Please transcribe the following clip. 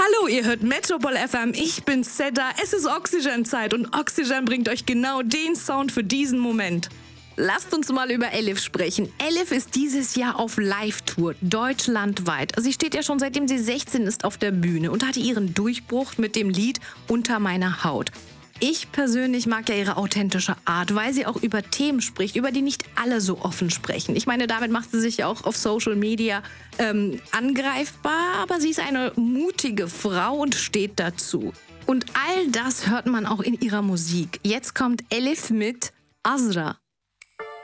Hallo, ihr hört Metropol FM, ich bin Seda, es ist Oxygen-Zeit und Oxygen bringt euch genau den Sound für diesen Moment. Lasst uns mal über Elif sprechen. Elif ist dieses Jahr auf Live-Tour, deutschlandweit. Sie steht ja schon seitdem sie 16 ist auf der Bühne und hatte ihren Durchbruch mit dem Lied Unter meiner Haut. Ich persönlich mag ja ihre authentische Art, weil sie auch über Themen spricht, über die nicht alle so offen sprechen. Ich meine, damit macht sie sich ja auch auf Social Media angreifbar, aber sie ist eine mutige Frau und steht dazu. Und all das hört man auch in ihrer Musik. Jetzt kommt Elif mit Azra.